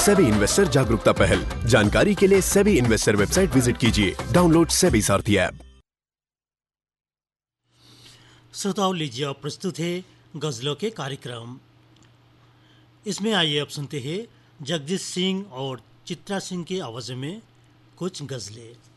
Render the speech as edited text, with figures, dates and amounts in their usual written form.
SEBI investor जागरूकता पहल। जानकारी के लिए सेबी इन्वेस्टर वेबसाइट विजिट कीजिए। डाउनलोड सेबी सारथी ऐप। श्रोताओं, लीजिए अब प्रस्तुत है गजलों के कार्यक्रम। इसमें आइए अब सुनते हैं जगजीत सिंह और चित्रा सिंह की आवाज़ में कुछ गजलें।